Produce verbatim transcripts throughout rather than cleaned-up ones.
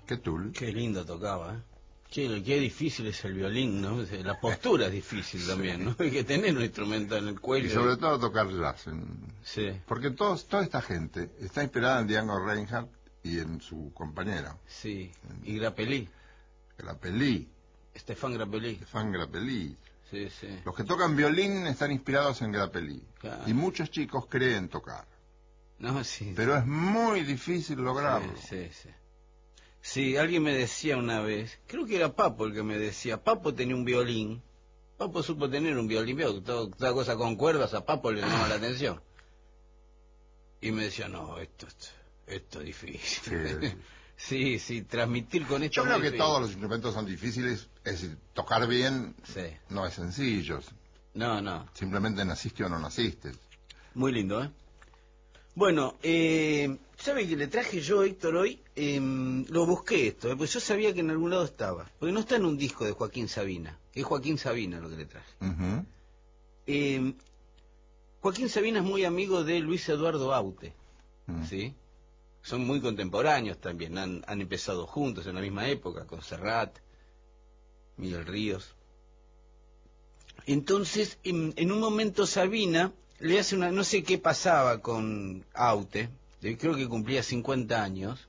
Qué tul. Qué lindo tocaba, ¿eh? Qué, qué difícil es el violín, ¿no? La postura es difícil también, ¿no? Hay que tener un instrumento en el cuello. Y sobre todo tocar jazz. En... Sí. Porque todos, toda esta gente está inspirada en Django Reinhardt y en su compañero. Sí. Y Grappelli. Grappelli. Stefan Grappelli. Stefan Grappelli. Sí, sí. Los que tocan violín están inspirados en Grappelli. Claro. Y muchos chicos creen tocar. No, sí. Pero sí. es muy difícil lograrlo. Sí, sí, sí. Sí, alguien me decía una vez, creo que era Papo el que me decía, Papo tenía un violín, Papo supo tener un violín, veo, todo, toda cosa con cuerdas, a Papo le llamaba la atención. Y me decía, no, esto, esto, esto es difícil. Sí, sí, sí, transmitir con esto. Yo creo que difícil. todos los instrumentos son difíciles, es decir, tocar bien sí. no es sencillo. No, no. Simplemente naciste o no naciste. Muy lindo, ¿eh? Bueno, eh, ¿sabe qué le traje yo, Héctor, hoy? Eh, lo busqué esto, eh, pues yo sabía que en algún lado estaba. Porque no está en un disco de Joaquín Sabina. Es Joaquín Sabina lo que le traje. Uh-huh. eh, Joaquín Sabina es muy amigo de Luis Eduardo Aute. Uh-huh. ¿Sí? Son muy contemporáneos también. Han, han empezado juntos en la misma época, con Serrat, Miguel Ríos. Entonces, en, en un momento Sabina le hace una, no sé qué pasaba con Aute, creo que cumplía cincuenta años,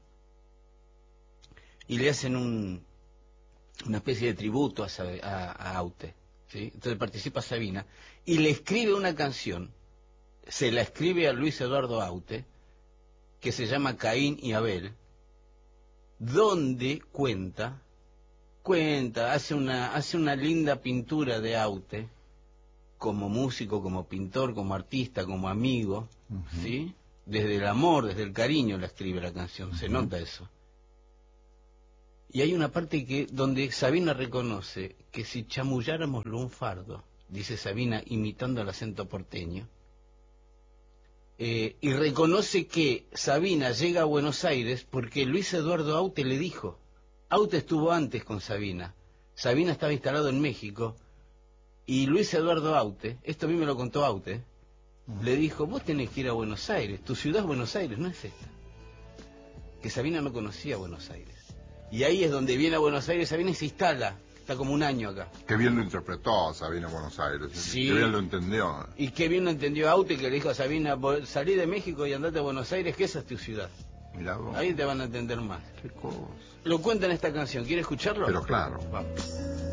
y le hacen un, una especie de tributo a, a, a Aute, ¿sí? Entonces participa Sabina, y le escribe una canción, se la escribe a Luis Eduardo Aute, que se llama Caín y Abel, donde cuenta, cuenta, hace una, hace una linda pintura de Aute, como músico, como pintor, como artista, como amigo, uh-huh. ¿sí? Desde el amor, desde el cariño la escribe la canción, uh-huh. se nota eso. Y hay una parte que donde Sabina reconoce que si chamulláramos lunfardo, dice Sabina imitando el acento porteño, eh, y reconoce que Sabina llega a Buenos Aires porque Luis Eduardo Aute le dijo, Aute estuvo antes con Sabina, Sabina estaba instalado en México, y Luis Eduardo Aute, esto a mí me lo contó Aute, uh-huh. le dijo, vos tenés que ir a Buenos Aires, tu ciudad es Buenos Aires, no es esta. Que Sabina no conocía Buenos Aires. Y ahí es donde viene a Buenos Aires, Sabina y se instala, está como un año acá. Qué bien lo interpretó Sabina Buenos Aires, sí. Qué bien lo entendió. Y qué bien lo entendió Aute, que le dijo a Sabina, salí de México y andate a Buenos Aires, que esa es tu ciudad. Mirá vos. Ahí te van a entender más. Qué cosa. Lo cuenta en esta canción, ¿quiere escucharlo? Pero claro. Vamos.